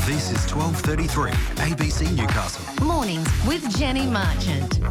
This is 12:33 ABC Newcastle. Mornings with Jenny Marchant.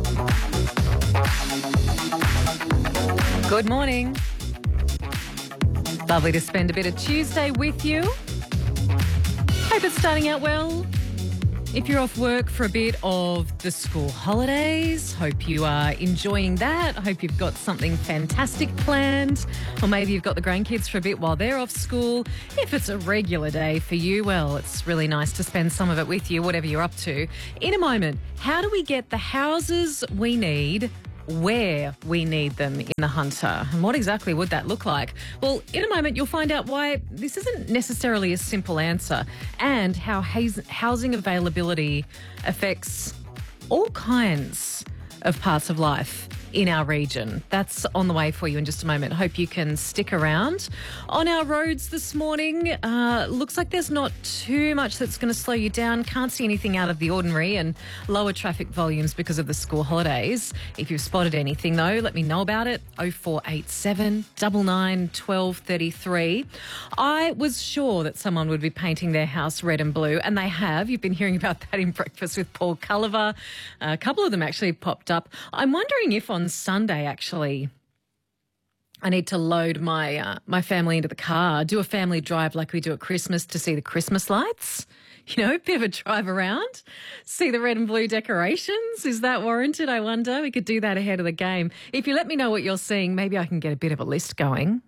Good morning. Lovely to spend a bit of Tuesday with you. Hope it's starting out well. If you're off work for a bit of the school holidays, hope you are enjoying that. I hope you've got something fantastic planned, or maybe you've got the grandkids for a bit while they're off school. If it's a regular day for you, well, it's really nice to spend some of it with you, whatever you're up to. In a moment, how do we get the houses we need where we need them in the Hunter? And what exactly would that look like? Well, in a moment, you'll find out why this isn't necessarily a simple answer and how housing availability affects all kinds of parts of life in our region. That's on the way for you in just a moment. Hope you can stick around. On our roads this morning, looks like there's not too much that's going to slow you down. Can't see anything out of the ordinary, and lower traffic volumes because of the school holidays. If you've spotted anything though, let me know about it. 0487 99 1233. I was sure that someone would be painting their house red and blue, and they have. You've been hearing about that in Breakfast with Paul Culliver. A couple of them actually popped up. I'm wondering if on Sunday, actually, I need to load my family into the car, do a family drive like we do at Christmas to see the Christmas lights. You know, a bit of a drive around, see the red and blue decorations. Is that warranted, I wonder? We could do that ahead of the game. If you let me know what you're seeing, maybe I can get a bit of a list going.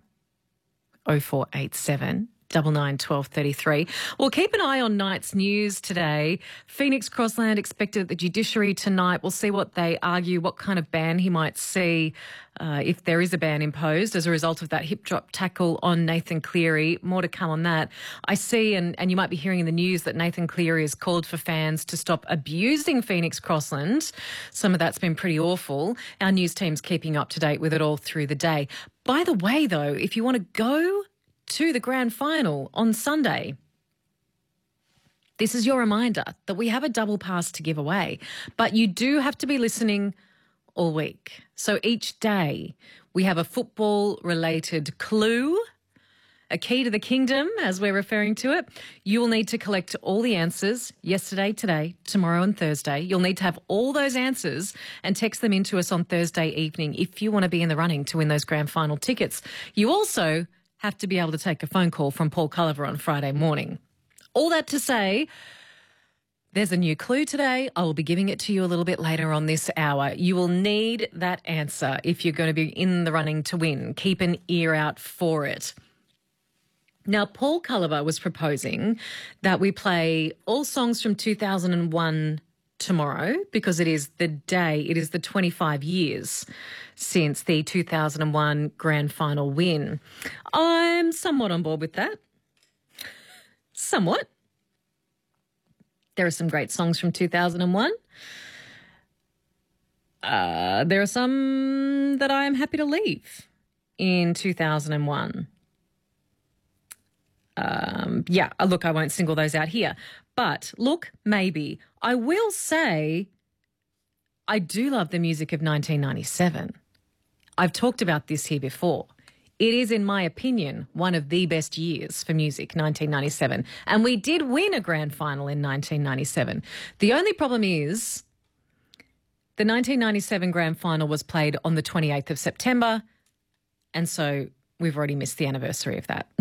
0487 99 1233. Well, keep an eye on Night's news today. Phoenix Crossland expected at the judiciary tonight. We'll see what they argue, what kind of ban he might see, if there is a ban imposed as a result of that hip drop tackle on Nathan Cleary. More to come on that. I see, and you might be hearing in the news, that Nathan Cleary has called for fans to stop abusing Phoenix Crossland. Some of that's been pretty awful. Our news team's keeping up to date with it all through the day. By the way, though, if you want to go to the grand final on Sunday, this is your reminder that we have a double pass to give away, but you do have to be listening all week. So each day we have a football-related clue, a key to the kingdom, as we're referring to it. You will need to collect all the answers yesterday, today, tomorrow and Thursday. You'll need to have all those answers and text them into us on Thursday evening if you want to be in the running to win those grand final tickets. You also have to be able to take a phone call from Paul Culliver on Friday morning. All that to say, there's a new clue today. I will be giving it to you a little bit later on this hour. You will need that answer if you're going to be in the running to win. Keep an ear out for it. Now, Paul Culliver was proposing that we play all songs from 2001 tomorrow, because it is the 25 years since the 2001 grand final win. I'm somewhat on board with that. Somewhat. There are some great songs from 2001. There are some that I am happy to leave in 2001. Look, I won't single those out here. But look, maybe. I will say I do love the music of 1997. I've talked about this here before. It is, in my opinion, one of the best years for music, 1997. And we did win a grand final in 1997. The only problem is the 1997 grand final was played on the 28th of September, and so we've already missed the anniversary of that.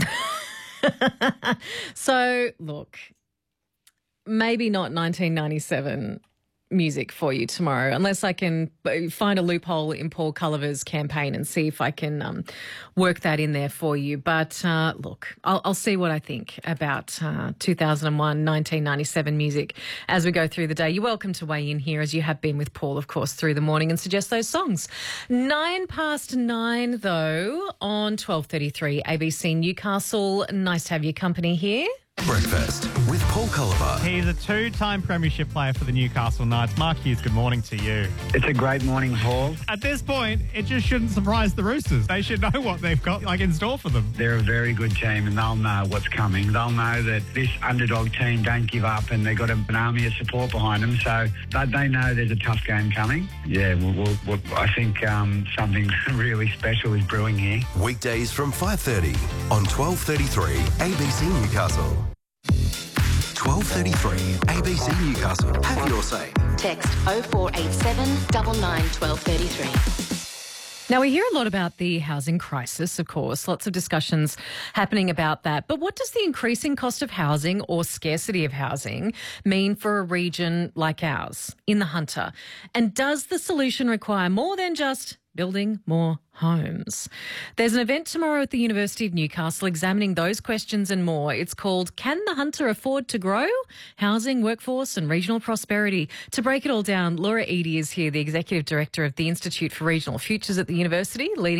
So, look, maybe not 1997 music for you tomorrow, unless I can find a loophole in Paul Culliver's campaign and see if I can work that in there for you. But look, I'll see what I think about 2001, 1997 music as we go through the day. You're welcome to weigh in here, as you have been with Paul, of course, through the morning, and suggest those songs. 9:09, though, on 12:33 ABC Newcastle. Nice to have your company here. Breakfast with Paul Culliver. He's a two-time premiership player for the Newcastle Knights. Mark Hughes, good morning to you. It's a great morning, Paul. At this point, it just shouldn't surprise the Roosters. They should know what they've got in store for them. They're a very good team and they'll know what's coming. They'll know that this underdog team don't give up and they've got an army of support behind them. So they know there's a tough game coming. Yeah, I think something really special is brewing here. Weekdays from 5:30 on 12:33 ABC Newcastle. 12 1233 ABC Newcastle. Have your say. Text 0487 99 1233. Now, we hear a lot about the housing crisis, of course, lots of discussions happening about that. But what does the increasing cost of housing or scarcity of housing mean for a region like ours in the Hunter? And does the solution require more than just building more homes? There's an event tomorrow at the University of Newcastle examining those questions and more. It's called Can the Hunter Afford to Grow? Housing, Workforce and Regional Prosperity. To break it all down, Laura Eadie is here, the Executive Director of the Institute for Regional Futures at the University, leading